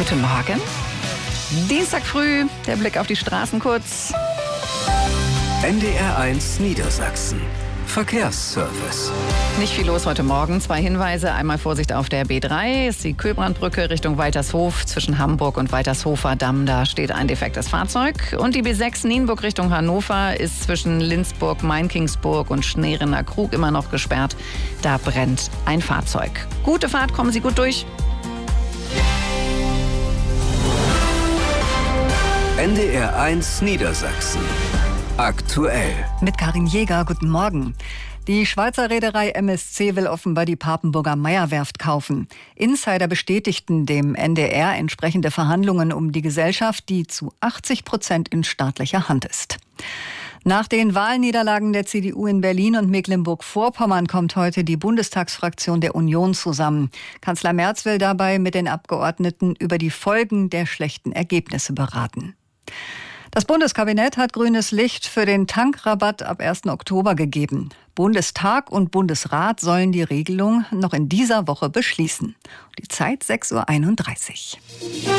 Guten Morgen. Dienstag früh, der Blick auf die Straßen kurz. NDR1 Niedersachsen. Verkehrsservice. Nicht viel los heute Morgen. 2 Hinweise. Einmal Vorsicht auf der B3. Ist die Köbrandbrücke Richtung Waltershof zwischen Hamburg und Waltershofer Damm. Da steht ein defektes Fahrzeug. Und die B6 Nienburg Richtung Hannover ist zwischen Lindsburg, Mainkingsburg und Schneerener Krug immer noch gesperrt. Da brennt ein Fahrzeug. Gute Fahrt, kommen Sie gut durch. NDR1 Niedersachsen. Aktuell. Mit Karin Jäger, guten Morgen. Die Schweizer Reederei MSC will offenbar die Papenburger Meyer-Werft kaufen. Insider bestätigten dem NDR entsprechende Verhandlungen um die Gesellschaft, die zu 80% in staatlicher Hand ist. Nach den Wahlniederlagen der CDU in Berlin und Mecklenburg-Vorpommern kommt heute die Bundestagsfraktion der Union zusammen. Kanzler Merz will dabei mit den Abgeordneten über die Folgen der schlechten Ergebnisse beraten. Das Bundeskabinett hat grünes Licht für den Tankrabatt ab 1. Oktober gegeben. Bundestag und Bundesrat sollen die Regelung noch in dieser Woche beschließen. Die Zeit 6:31 Uhr.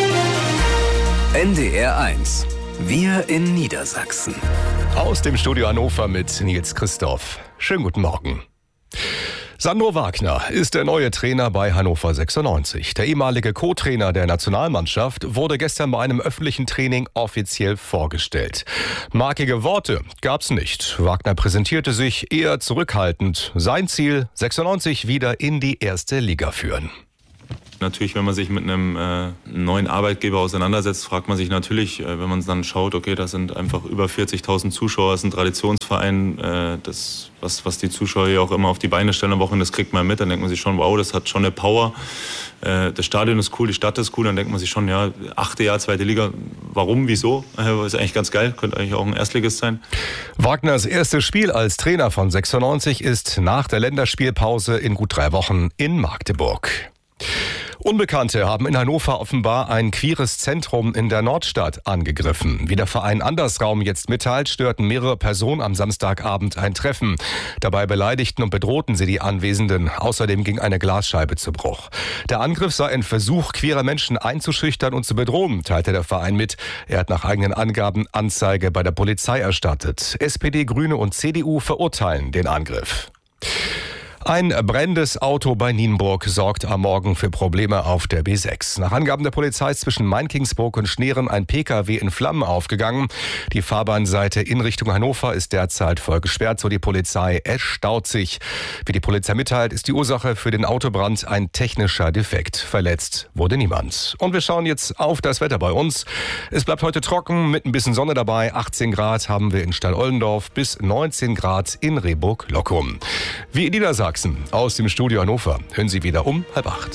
NDR1. Wir in Niedersachsen. Aus dem Studio Hannover mit Nils Christoph. Schönen guten Morgen. Sandro Wagner ist der neue Trainer bei Hannover 96. Der ehemalige Co-Trainer der Nationalmannschaft wurde gestern bei einem öffentlichen Training offiziell vorgestellt. Markige Worte gab's nicht. Wagner präsentierte sich eher zurückhaltend. Sein Ziel, 96 wieder in die erste Liga führen. Natürlich, wenn man sich mit einem neuen Arbeitgeber auseinandersetzt, fragt man sich natürlich, wenn man dann schaut, okay, das sind einfach über 40.000 Zuschauer, das ist ein Traditionsverein, was die Zuschauer hier auch immer auf die Beine stellen am Wochenende, das kriegt man mit, dann denkt man sich schon, wow, das hat schon eine Power. Das Stadion ist cool, die Stadt ist cool, dann denkt man sich schon, ja, 8. Jahr, 2. Liga, warum, wieso? Ist eigentlich ganz geil, könnte eigentlich auch ein Erstligist sein. Wagners erstes Spiel als Trainer von 96 ist nach der Länderspielpause in gut 3 Wochen in Magdeburg. Unbekannte haben in Hannover offenbar ein queeres Zentrum in der Nordstadt angegriffen. Wie der Verein Andersraum jetzt mitteilt, störten mehrere Personen am Samstagabend ein Treffen. Dabei beleidigten und bedrohten sie die Anwesenden. Außerdem ging eine Glasscheibe zu Bruch. Der Angriff sei ein Versuch, queere Menschen einzuschüchtern und zu bedrohen, teilte der Verein mit. Er hat nach eigenen Angaben Anzeige bei der Polizei erstattet. SPD, Grüne und CDU verurteilen den Angriff. Ein brennendes Auto bei Nienburg sorgt am Morgen für Probleme auf der B6. Nach Angaben der Polizei ist zwischen Mainkingsburg und Schneeren ein Pkw in Flammen aufgegangen. Die Fahrbahnseite in Richtung Hannover ist derzeit voll gesperrt, so die Polizei. Es staut sich. Wie die Polizei mitteilt, ist die Ursache für den Autobrand ein technischer Defekt. Verletzt wurde niemand. Und wir schauen jetzt auf das Wetter bei uns. Es bleibt heute trocken mit ein bisschen Sonne dabei. 18 Grad haben wir in Stall-Ollendorf bis 19 Grad in Rehburg-Lockum. Wie in Niedersachsen aus dem Studio Hannover hören Sie wieder um 7:30.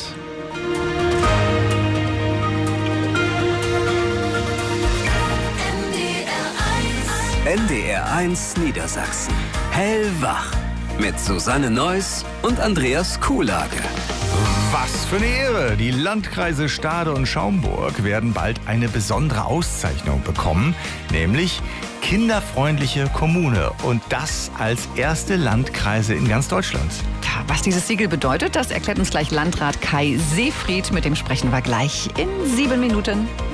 NDR1 Niedersachsen. Hellwach. Mit Susanne Neuss und Andreas Kuhlage. Was für eine Ehre! Die Landkreise Stade und Schaumburg werden bald eine besondere Auszeichnung bekommen, nämlich kinderfreundliche Kommune. Und das als erste Landkreise in ganz Deutschland. Ja, was dieses Siegel bedeutet, das erklärt uns gleich Landrat Kai Seefried. Mit dem sprechen wir gleich in 7 Minuten.